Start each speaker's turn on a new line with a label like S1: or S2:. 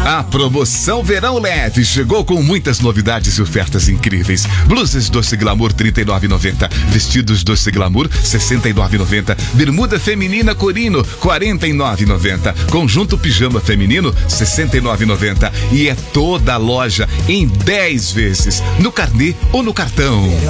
S1: A promoção Verão LED chegou com muitas novidades e ofertas incríveis. Blusas Doce Glamour R$ 39,90. Vestidos Doce Glamour R$ 69,90. Bermuda feminina Corino R$ 49,90. Conjunto pijama feminino R$ 69,90. E é toda a loja em 10 vezes, no carnê ou no cartão.